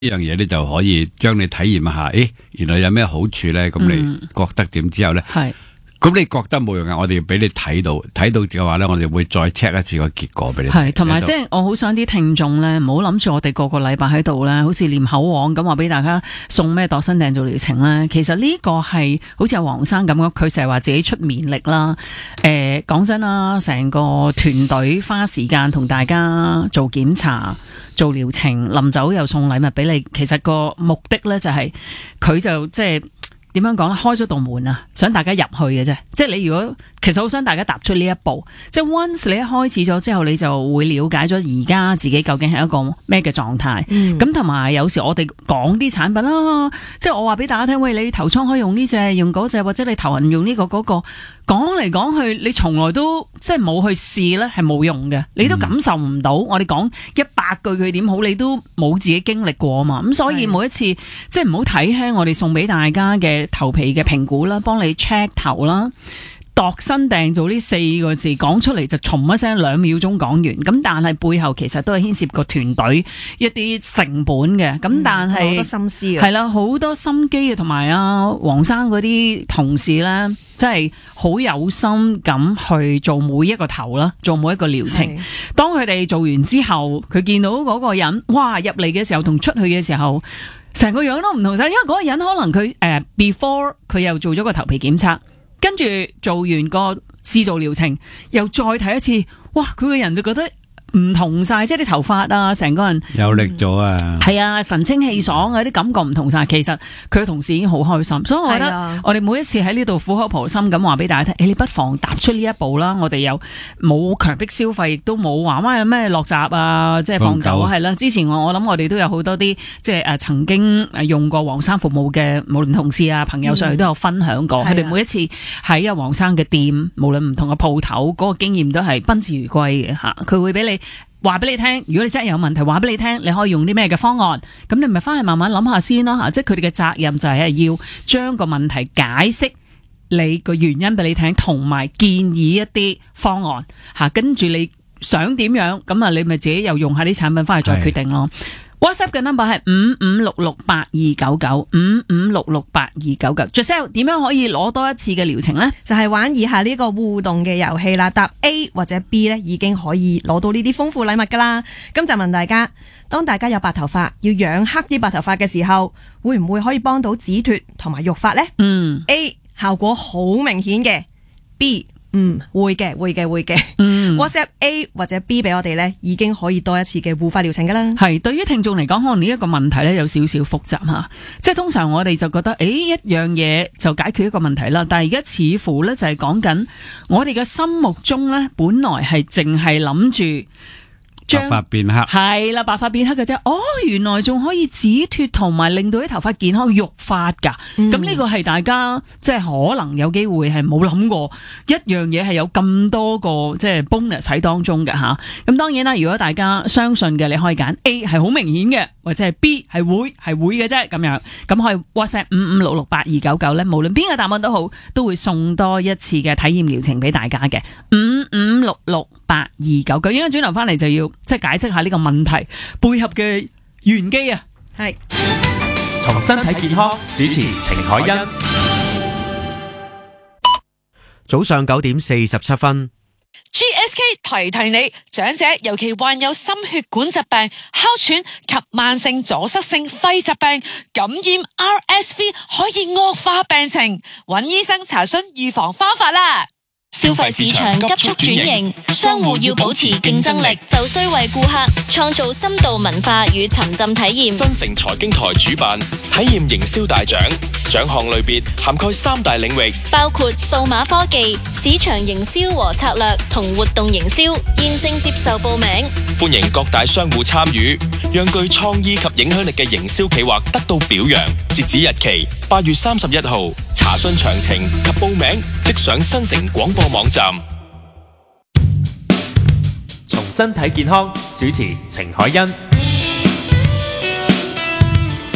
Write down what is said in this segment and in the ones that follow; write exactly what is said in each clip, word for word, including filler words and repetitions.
呢樣嘢咧就可以將你體驗一下，誒，原來有咩好處咧？咁你覺得點之後咧？係、嗯，咁你覺得冇用啊？我哋要俾你睇到，睇到嘅話咧，我哋會再 check 一次個結果俾你。係， 同埋即係我好想啲聽眾咧，唔好諗住我哋個個禮拜喺度咧，好似念口簧咁話俾大家送咩度身訂造療程咧。其實呢個係好似阿黃生咁樣，佢成日話自己出綿力啦。誒、呃，講真啦，成個團隊花時間同大家做檢查。做療程，臨走又送禮物俾你，其實個目的咧就係、是、佢就即係點樣講咧，開咗道門啊，想大家入去嘅啫。即係你如果其實好想大家踏出呢一步，即係 once 你一開始咗之後，你就會了解咗而家自己究竟係一個咩嘅狀態。咁同埋有時我哋講啲產品啦，即係我話俾大家聽，喂，你頭瘡可以用呢隻，用嗰隻，或者你頭暈用呢個嗰個。講嚟講去，你從來都即係冇去試咧，係冇用嘅，你都感受唔到。嗯、我哋講一百句佢點好，你都冇自己經歷過啊嘛。咁所以每一次即係唔好睇輕我哋送俾大家嘅頭皮嘅評估啦，幫你 check 頭啦，度身訂造呢四個字講出嚟就重一聲兩秒鐘講完。咁但係背後其實都係牽涉個團隊一啲成本嘅。咁、嗯、但係好多心思嘅，係啦，好多心機嘅，同埋啊黃生嗰啲同事咧。真係好有心咁去做每一個頭啦，做每一個療程。當佢哋做完之後，佢見到嗰個人，哇！入嚟嘅時候同出去嘅時候，成個樣都唔同晒。因為嗰個人可能佢誒、呃、before 佢又做咗個頭皮檢測，跟住做完個試做療程，又再睇一次，哇！佢個人就覺得唔同晒，即係啲頭髮啊，成個人有力咗啊，係、 嗯、啊，神清氣爽啊，啲感覺唔同晒。其實佢嘅同事已經好開心，所以我覺得我哋每一次喺呢度苦口婆心咁話俾大家聽，誒、欸，你不妨踏出呢一步啦。我哋有冇強迫消費，亦都冇話乜咩落閘啊，即係放狗係啦。之前我我諗我哋都有好多啲即係誒曾經誒用過黃生服務嘅，無論同事啊朋友上嚟都有分享過。佢、嗯、哋每一次喺阿黃生嘅店，無論唔同嘅鋪頭，嗰、那個經驗都係賓至如歸嘅吓。佢會俾你。話俾你聽，如果你真係有問題，話俾你聽，你可以用啲咩嘅方案，咁你咪翻去慢慢諗下先啦吓。即係佢哋嘅責任就係要將個問題解釋你個原因俾你聽，同埋建議一啲方案吓，跟住你想點樣，咁啊你咪自己又用下啲產品翻去再決定咯。WhatsApp 嘅 number 係五五六六八二九九五五六六八二九九。Giselle 點樣可以攞多一次嘅療程呢？ 就係、是、玩以下呢個互動嘅遊戲啦，答 A 或者 B 呢已經可以攞到呢啲豐富禮物噶啦。咁就問大家，當大家有白頭髮要養黑啲白頭髮嘅時候，會唔會可以幫到止脫同埋育髮呢？嗯 A 效果好明顯嘅， B 嗯，會嘅，會嘅，會嘅。嗯 ，WhatsApp A 或者 B 俾我哋咧，已經可以多一次嘅護髮療程噶啦。 係，對於聽眾嚟講，可能呢一個問題咧有少少複雜吓，即係通常我哋就覺得，誒，一樣嘢就解決一個問題啦。但係而家似乎咧就係講緊，我哋嘅心目中咧本來係淨係諗住。白髮變黑係啦，白髮變黑嘅啫。哦，原來仲可以止脫同埋令到啲頭髮健康育髮噶。咁呢個係大家即係可能有機會係冇諗過一樣嘢係有咁多個即係 bonus 喺當中嘅吓。咁當然啦，如果大家相信嘅，你可以揀 A 係好明顯嘅，或者係 B 係會係會嘅啫咁樣。咁可以 WhatsApp 五五六六八二九九咧，無論邊個答案都好，都會送多一次嘅體驗療程俾大家嘅。五五六六八二九九，應該轉頭翻嚟就要。即係解釋下呢個問題背後嘅玄機啊！係從身體健康主持程海欣，早上九點四十七分。 G S K 提提你，長者尤其患有心血管疾病、哮喘及慢性阻塞性肺疾病，感染 R S V 可以惡化病情，揾醫生查詢預防方法啦。 消費市場急速轉型，商戶要保持競爭力，就需為顧客創造深度文化與沉浸體驗。 新城財經台主辦體驗營銷大獎，獎項類別涵蓋三大領域， 包括數碼科技、市場營銷和策略同活動營銷。現正接受報名， 歡迎各大商戶參與，讓具創意及影響力嘅營銷企劃得到表揚。截止日期八月三十一號。查詢詳情及報名，即上新城廣播網站。 從身體健康主持程海欣。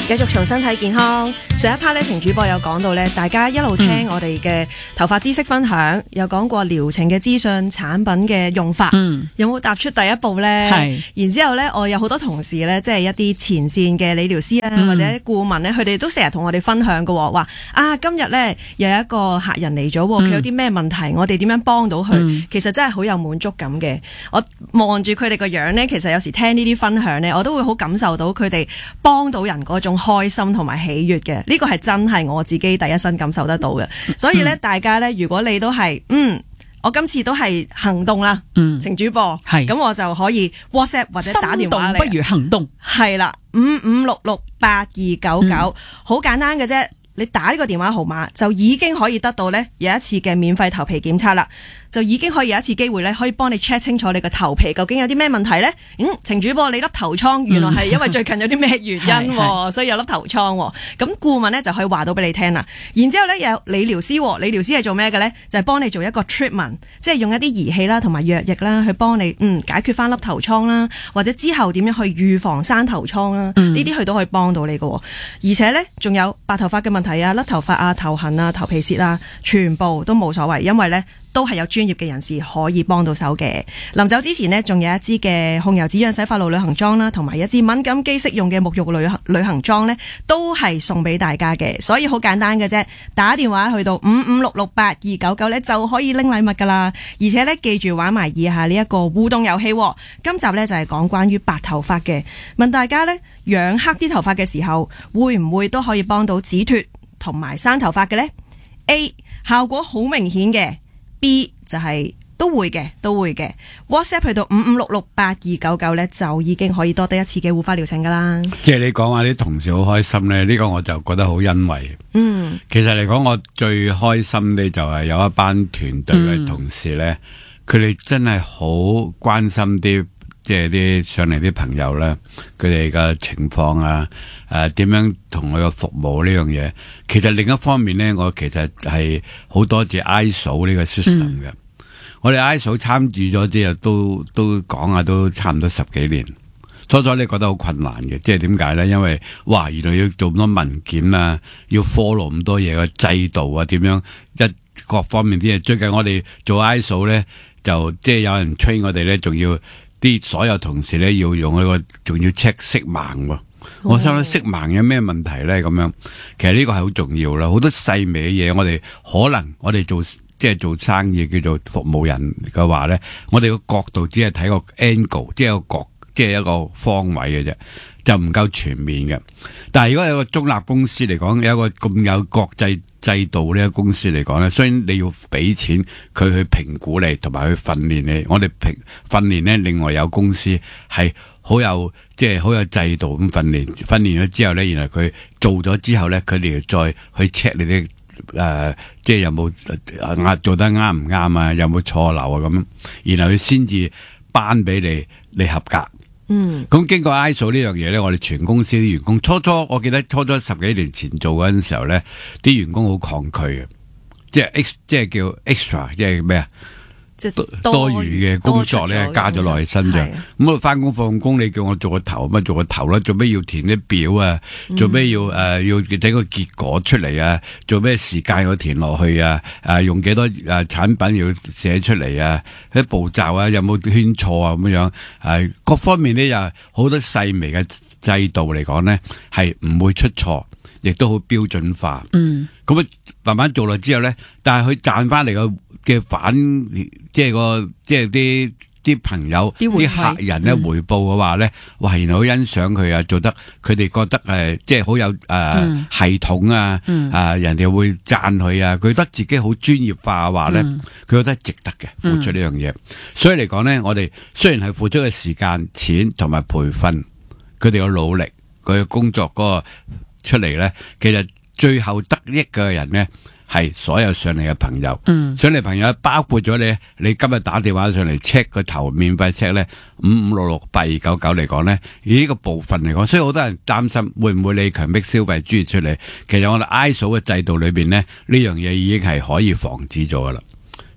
繼續重新睇健康。上一 part 咧，程主播有講到咧，大家一路聽我哋嘅頭髮知識分享，嗯、有講過療程嘅資訊、產品嘅用法，嗯、有冇踏出第一步咧？係。然之後咧，我有好多同事咧，即係一啲前線嘅理療師啊，嗯、或者顧問咧，佢哋都成日同我哋分享嘅，話啊，今日咧又有一個客人嚟咗，佢、嗯、有啲咩問題，我哋點樣幫到佢？嗯、其實真係好有滿足感嘅。我望住佢哋個樣咧，其實有時聽呢啲分享咧，我都會好感受到佢哋幫到人嗰種開心同埋喜悅嘅，呢個係真係我自己第一身感受得到嘅。所以咧，大家咧，如果你都係嗯，我今次都係行動啦，嗯，程主播係，咁我就可以 WhatsApp 或者打電話嚟， 心動不如行動， 係啦，五五六六八二九九，好簡單嘅啫。你打呢個電話號碼就已經可以得到呢有一次嘅免費頭皮檢測啦，就已經可以有一次機會呢可以幫你 check 清楚你個頭皮究竟有啲咩問題呢？嗯，程主播你粒頭瘡原來係因為最近有啲咩原因，所以有粒頭瘡。咁顧問呢就可以話到俾你聽啦。然之後呢有理療師，理療師係做咩嘅呢？就係、是、幫你做一個 treatment， 即係用一啲儀器啦同埋藥液啦去幫你嗯解決翻粒頭瘡啦，或者之後點樣去預防生頭瘡啦，呢啲佢都可以幫到你嘅。而且呢，仲有白頭髮嘅問題。睇啊，甩頭髮啊，頭痕啊，頭皮屑啊，全部都冇所謂，因為咧都係有專業嘅人士可以幫到手嘅。臨走之前呢，仲有一支嘅控油止癢洗髮露旅行裝啦，同埋一支敏感肌適用嘅沐浴旅行旅行裝呢，都係送俾大家嘅。所以好簡單嘅啫，打電話去到五五六六八二九九呢，就可以拎禮物噶啦。而且呢，記住玩埋以下呢一個互動遊戲。今集呢，就係講關於白頭髮嘅，問大家呢，養黑啲頭髮嘅時候，會唔會都可以幫到止脫同埋生頭髮嘅呢？ A 效果好明顯嘅， B 就係都會嘅，都會嘅。WhatsApp 去到五五六六八二九九呢，就已經可以多得一次嘅護髮療程噶啦。即係你講話啲同事好開心呢，呢、呢個我就覺得好欣慰。嗯，其實嚟講，我最開心呢就係有一班團隊嘅同事呢，佢哋、嗯、真係好關心啲。即係啲上嚟啲朋友咧，佢哋嘅情況啊，誒、呃，點樣同佢嘅服務呢樣嘢？其實另一方面咧，我其實係好多謝 I S O 呢個 system 嘅。嗯、我哋 I S O 參與咗之後，都都講下都差唔多十幾年。初初你覺得好困難嘅，即係點解咧？因為哇，原來要做咁多文件啊，要 follow 咁多嘢嘅制度啊，點樣一各方面啲嘢。最近我哋做 I S O 咧，就即係有人 train 我哋咧，仲要。啲所有同事咧要用一個，仲要 check 色盲喎。我想諗色盲有咩問題咧？咁樣其實呢個係好重要啦。好多細微嘅嘢，我哋可能我哋做即係做生意叫做服務人嘅話咧，我哋個角度只係睇個 angle，即係個角，即係一個方位嘅啫，就唔夠全面嘅。但係如果有個中立公司嚟講，有一個咁有國際制度呢個公司嚟講咧，雖然你要俾錢佢去評估你，同埋去訓練你。我哋評訓練咧，另外有公司係好有即係好有制度咁訓練，訓練咗之後咧，原來佢做咗之後咧，佢哋再去 check 你啲誒、呃，即係有冇壓做得啱唔啱啊？有冇錯漏啊？咁，然後佢先至頒俾你，你合格。嗯，咁經過 I S O 呢樣嘢咧，我哋全公司啲員工初初，我記得初初十幾年前做嗰陣時候咧，啲員工好抗拒嘅，即係 X，即係叫 extra， 即係咩啊？即係多多餘嘅工作咧，加咗落去身上。咁我翻工放工，你叫我做個頭，乜做個頭啦？做咩要填啲表啊？做咩要誒、呃、要整個結果出嚟啊？做咩時間要填落去啊？誒、呃、用幾多誒、呃、產品要寫出嚟啊？啲步驟啊，有冇圈錯啊？咁樣誒、呃，各方面咧又好多細微嘅制度嚟講咧，係唔會出錯，亦都好標準化。嗯，咁啊慢慢做落之後咧，但係佢賺翻嚟嘅嘅反，即係個即係啲啲朋友、啲客人咧回報嘅話咧，哇！原來好欣賞佢啊，做得佢哋覺得誒，即係好有誒、呃嗯、系統啊，嗯、啊人哋會讚佢啊，佢覺得自己好專業化嘅話咧，佢、嗯、覺得值得嘅付出呢樣嘢。嗯、所以嚟講咧，我哋雖然係付出嘅時間、錢同埋培訓，佢哋嘅努力，佢嘅工作嗰個出嚟咧，其實最後得益嘅人咧，係所有上嚟嘅朋友，嗯、上嚟朋友包括咗你，你今日打電話上嚟 check 個頭，免費 check 咧，五五六六八二九九嚟講咧，以呢個部分嚟講，所以好多人擔心會唔會你強迫消費諸如出嚟。其實我哋 I S O 嘅制度裏邊咧，呢樣嘢已經係可以防止咗噶啦。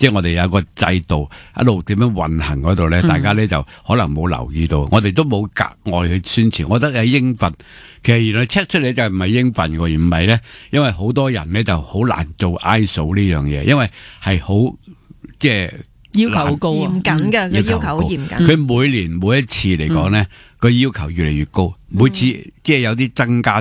即係我哋有個制度一路點樣運行嗰度咧，大家咧就可能冇留意到，我哋都冇格外去宣傳。我覺得係應份，其實原來 check 出嚟就唔係應份嘅，而唔係咧，因為好多人咧就好難做 I S O 呢樣嘢，因為係好即係要求好高啊， 嚴謹嘅，佢要求好嚴謹。 佢每年每一次嚟講咧，個要求越嚟越高，每次即係有啲增加。